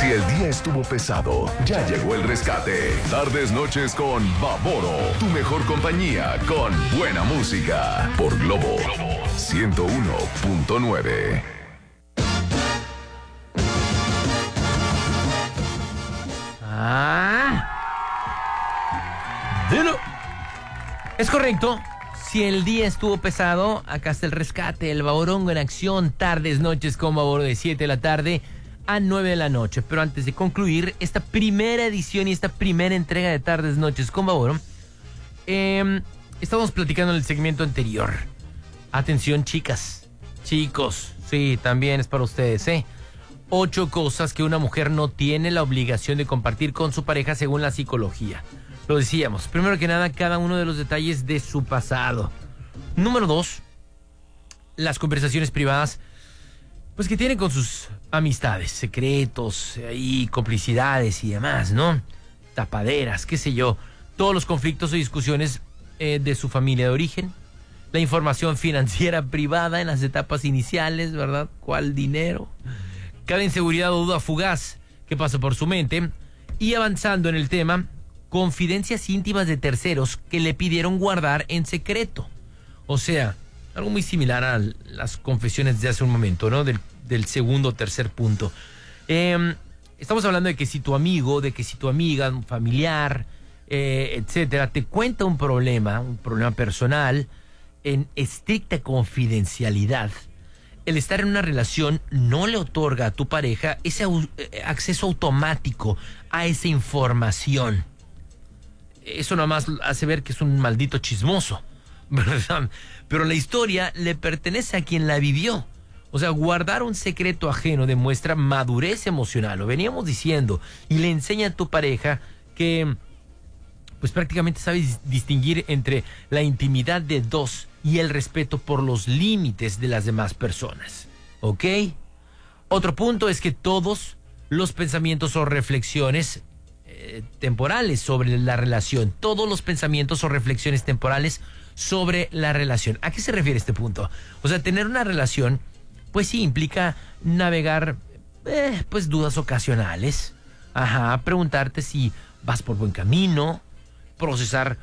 Si el día estuvo pesado, ya llegó el rescate. Tardes, noches con Baboro. Tu mejor compañía con buena música. Por Globo 101.9. Dilo. Es correcto. Si el día estuvo pesado, acá está el rescate, el Baborongo en acción. Tardes, noches con Baboro de 7 de la tarde a 9 de la noche. Pero antes de concluir esta primera edición y esta primera entrega de Tardes, Noches con Baboro, estábamos platicando en el segmento anterior. Atención, chicas, chicos, sí, también es para ustedes, 8 cosas que una mujer no tiene la obligación de compartir con su pareja según la psicología. Lo decíamos, primero que nada, cada uno de los detalles de su pasado. Número 2, las conversaciones privadas, pues que tienen con sus amistades, secretos y complicidades y demás, ¿no? Tapaderas, qué sé yo, todos los conflictos o discusiones de su familia de origen, la información financiera privada en las etapas iniciales, ¿verdad? ¿Cuál dinero? Cada inseguridad o duda fugaz que pasa por su mente. Y avanzando en el tema, confidencias íntimas de terceros que le pidieron guardar en secreto. O sea, algo muy similar a las confesiones de hace un momento, ¿no? Del segundo o tercer punto. Estamos hablando de que si tu amigo, de que si tu amiga, un familiar, etcétera, te cuenta un problema personal en estricta confidencialidad, el estar en una relación no le otorga a tu pareja ese acceso automático a esa información. Eso nada más hace ver que es un maldito chismoso, ¿verdad? Pero la historia le pertenece a quien la vivió. O sea, guardar un secreto ajeno demuestra madurez emocional, lo veníamos diciendo, y le enseña a tu pareja que pues prácticamente sabes distinguir entre la intimidad de dos y el respeto por los límites de las demás personas. ¿Ok? Otro punto es que todos los pensamientos o reflexiones temporales sobre la relación, todos los pensamientos o reflexiones temporales sobre la relación. ¿A qué se refiere este punto? O sea, tener una relación, pues sí, implica navegar, pues dudas ocasionales. Ajá, preguntarte si vas por buen camino, procesar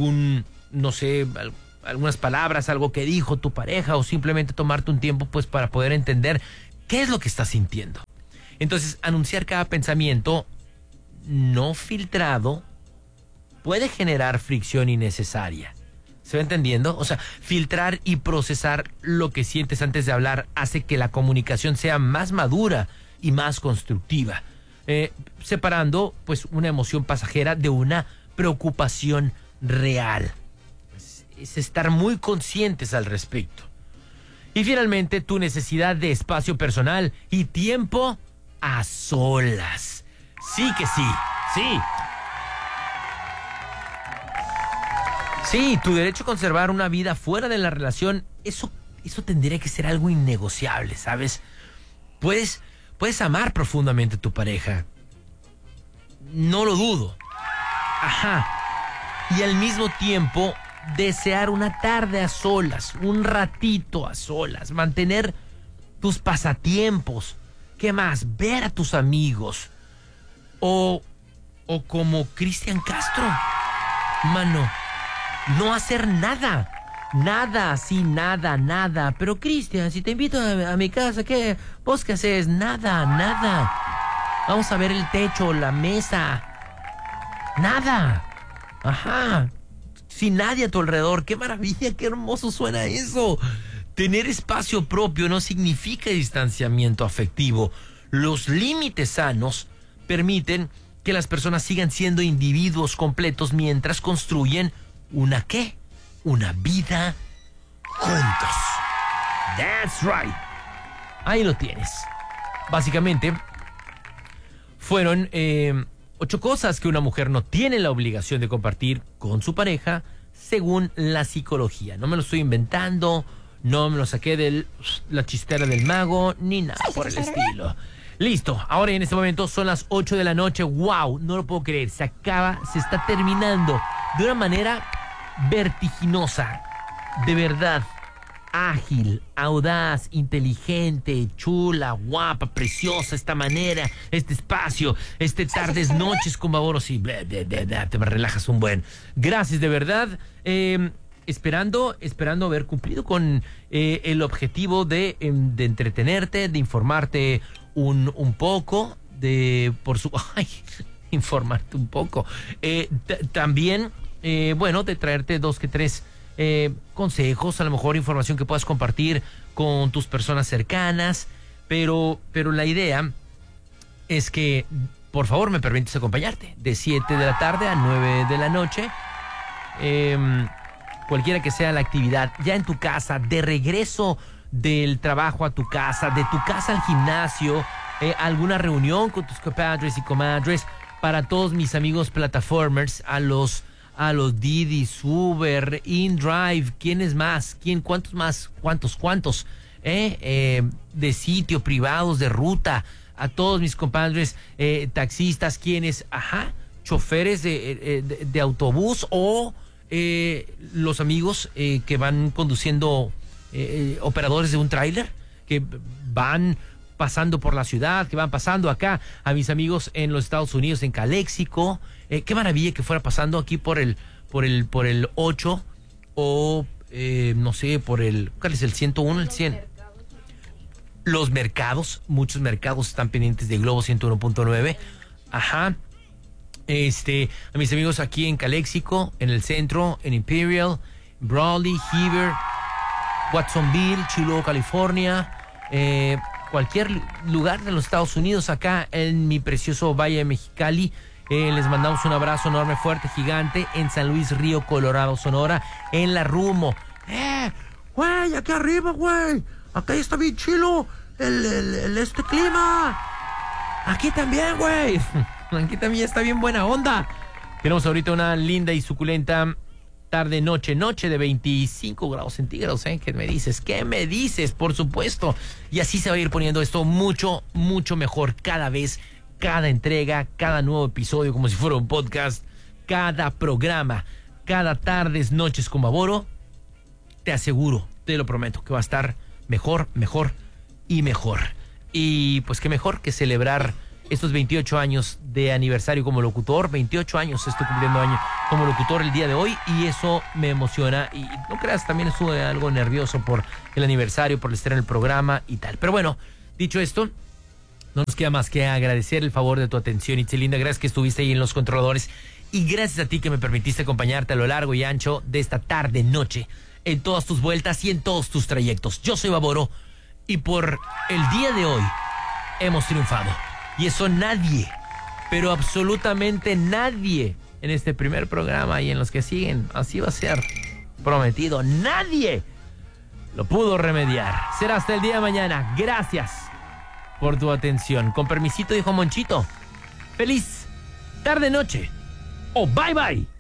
algunas palabras, algo que dijo tu pareja, o simplemente tomarte un tiempo pues para poder entender qué es lo que estás sintiendo. Entonces, anunciar cada pensamiento no filtrado puede generar fricción innecesaria. ¿Se va entendiendo? O sea, filtrar y procesar lo que sientes antes de hablar hace que la comunicación sea más madura y más constructiva, separando pues una emoción pasajera de una preocupación real. Es estar muy conscientes al respecto. Y finalmente, tu necesidad de espacio personal y tiempo a solas. Sí que sí, sí. Sí, tu derecho a conservar una vida fuera de la relación, eso tendría que ser algo innegociable, ¿sabes? Puedes amar profundamente a tu pareja. No lo dudo. Ajá. Y al mismo tiempo, desear una tarde a solas, un ratito a solas, mantener tus pasatiempos. ¿Qué más? Ver a tus amigos. O como Cristian Castro, mano, no hacer nada. Nada, sí, nada. Pero Cristian, si te invito a mi casa, ¿qué? ¿Vos qué haces? Nada. Vamos a ver el techo, la mesa. Nada. Ajá. Sin nadie a tu alrededor. ¡Qué maravilla! ¡Qué hermoso suena eso! Tener espacio propio no significa distanciamiento afectivo. Los límites sanos permiten que las personas sigan siendo individuos completos mientras construyen una vida juntos. That's right. Ahí lo tienes. Básicamente, fueron 8 cosas que una mujer no tiene la obligación de compartir con su pareja según la psicología. No me lo estoy inventando, no me lo saqué de la chistera del mago, ni nada por el estilo. Listo, ahora en este momento son las 8 de la noche. ¡Wow! No lo puedo creer. Se está terminando de una manera vertiginosa. De verdad. ágil, audaz, inteligente, chula, guapa, preciosa, esta manera, este espacio, tardes, noches con Baboro. Sí, te me relajas un buen. Gracias, de verdad. Esperando haber cumplido con el objetivo de entretenerte, de informarte un poco, informarte un poco. También, de traerte 2 que 3 consejos, a lo mejor información que puedas compartir con tus personas cercanas, pero la idea es que, por favor, me permites acompañarte de 7 de la tarde a 9 de la noche. Cualquiera que sea la actividad, ya en tu casa, de regreso del trabajo a tu casa, de tu casa al gimnasio, alguna reunión con tus compadres y comadres. Para todos mis amigos plataformers, a los Didi, Uber, InDrive, ¿quiénes más? ¿Cuántos más? ¿Cuántos? De sitio, privados, de ruta, a todos mis compadres taxistas, quienes, choferes de autobús o los amigos que van conduciendo, operadores de un tráiler, que van pasando por la ciudad, que van pasando acá, a mis amigos en los Estados Unidos, en Caléxico. Qué maravilla que fuera pasando aquí por el 8 o no sé, ¿cuál es el 101, el 100? Los mercados, muchos mercados están pendientes de Globo 101.9. A mis amigos aquí en Caléxico, en el centro, en Imperial, Brawley, Heber, Watsonville, Chiluo, California, cualquier lugar de los Estados Unidos, acá en mi precioso Valle de Mexicali. Les mandamos un abrazo enorme, fuerte, gigante, en San Luis Río Colorado, Sonora, en La Rumo. Güey, aquí arriba, güey, acá está bien chilo el clima. Aquí también, güey. Aquí también está bien buena onda. Tenemos ahorita una linda y suculenta noche de 25 grados centígrados, ¿eh? ¿Qué me dices? Por supuesto. Y así se va a ir poniendo esto mucho, mucho mejor cada vez, cada entrega, cada nuevo episodio, como si fuera un podcast, cada programa, cada tardes, noches con Baboro. Te aseguro, te lo prometo, que va a estar mejor y mejor. Y pues qué mejor que celebrar estos 28 años de aniversario como locutor. 28 años estoy cumpliendo año como locutor el día de hoy, y eso me emociona. Y no creas, también estuve algo nervioso por el aniversario, por estar en el programa y tal. Pero bueno, dicho esto, no nos queda más que agradecer el favor de tu atención, Itzelinda. Gracias que estuviste ahí en los controladores, y gracias a ti que me permitiste acompañarte a lo largo y ancho de esta tarde, noche, en todas tus vueltas y en todos tus trayectos. Yo soy Baboro, y por el día de hoy hemos triunfado. Y eso nadie, pero absolutamente nadie en este primer programa y en los que siguen, así va a ser, prometido, nadie lo pudo remediar. Será hasta el día de mañana. Gracias por tu atención. Con permisito, dijo Monchito. Feliz tarde, noche o bye bye.